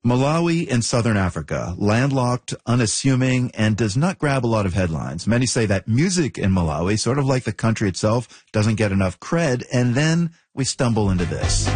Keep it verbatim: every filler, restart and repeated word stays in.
Malawi in southern Africa, landlocked, unassuming, and does not grab a lot of headlines. Many say that music in Malawi, sort of like the country itself, doesn't get enough cred, and then we stumble into this.